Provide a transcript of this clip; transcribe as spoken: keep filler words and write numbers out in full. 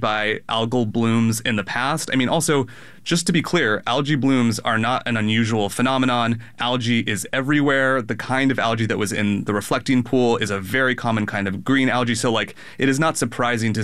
by algal blooms in the past. I mean, also, just to be clear, algae blooms are not an unusual phenomenon. Algae is everywhere. The kind of algae that was in the reflecting pool is a very common kind of green algae. So, like, it is not surprising to